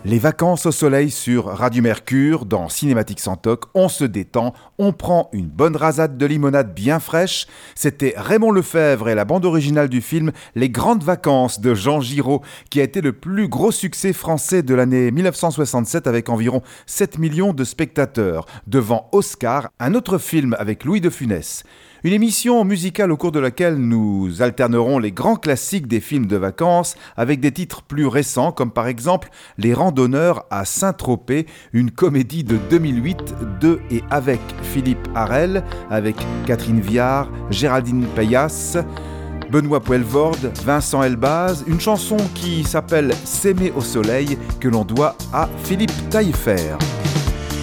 Les vacances au soleil sur Radio Mercure, dans Cinématique sans toc, on se détend, on prend une bonne rasade de limonade bien fraîche. C'était Raymond Lefebvre et la bande originale du film Les Grandes Vacances de Jean Giraud, qui a été le plus gros succès français de l'année 1967 avec environ 7 millions de spectateurs, devant Oscar, un autre film avec Louis de Funès. Une émission musicale au cours de laquelle nous alternerons les grands classiques des films de vacances avec des titres plus récents comme par exemple Les Randonneurs à Saint-Tropez, une comédie de 2008 de et avec Philippe Harel, avec Catherine Viard, Géraldine Payas, Benoît Poelvoorde, Vincent Elbaz, une chanson qui s'appelle S'aimer au soleil que l'on doit à Philippe Taillefer.